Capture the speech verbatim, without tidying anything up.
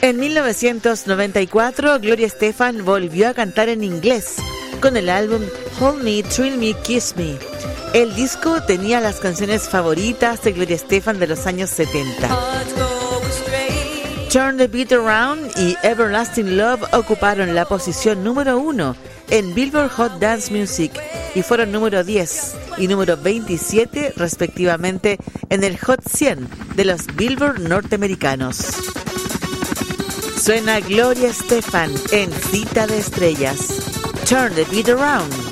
En mil novecientos noventa y cuatro, Gloria Estefan volvió a cantar en inglés con el álbum Hold Me, Thrill Me, Kiss Me. El disco tenía las canciones favoritas de Gloria Estefan de los años setenta. Turn the Beat Around y Everlasting Love ocuparon la posición número uno en Billboard Hot Dance Music y fueron número diez y número veintisiete respectivamente en el Hot cien de los Billboard norteamericanos. Suena Gloria Estefan en Cita de Estrellas. Turn the Beat Around.